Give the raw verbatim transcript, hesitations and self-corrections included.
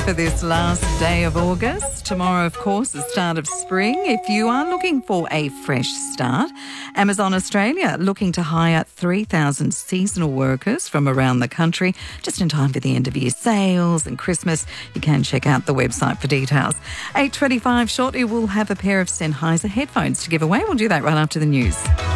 for this last day of August. Tomorrow, of course, the start of spring. If you are looking for a fresh start, Amazon Australia looking to hire three thousand seasonal workers from around the country just in time for the end of year sales and Christmas. You can check out the website for details. eight twenty-five shortly, we'll have a pair of Sennheiser headphones to give away. We'll do that right after the news.